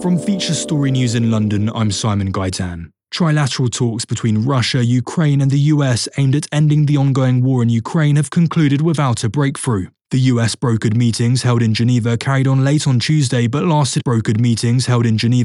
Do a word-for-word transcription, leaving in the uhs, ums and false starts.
From Feature Story News in London, I'm Simon Gaitan. Trilateral talks between Russia, Ukraine and the U S aimed at ending the ongoing war in Ukraine have concluded without a breakthrough. The U S brokered meetings held in Geneva carried on late on Tuesday but lasted brokered meetings held in Geneva